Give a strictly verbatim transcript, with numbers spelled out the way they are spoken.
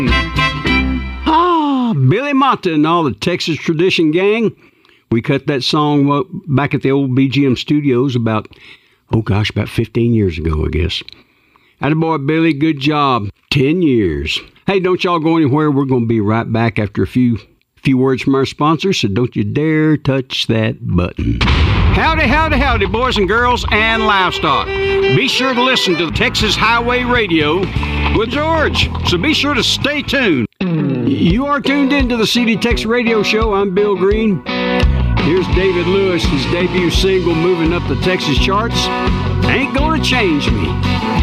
Ah, Billy Mata and all the Texas Tradition Gang. We cut that song back at the old B G M studios about, oh gosh, about fifteen years ago, I guess. Attaboy, Billy, good job. Ten years. Hey, don't y'all go anywhere. We're going to be right back after a few few words from our sponsors, so don't you dare touch that button. Howdy, howdy, howdy, boys and girls and livestock. Be sure to listen to the Texas Highway Radio with George, so be sure to stay tuned. You are tuned into the C D Tex Radio Show. I'm Bill Green. Here's David Lewis, his debut single moving up the Texas charts. Ain't Gonna Change Me.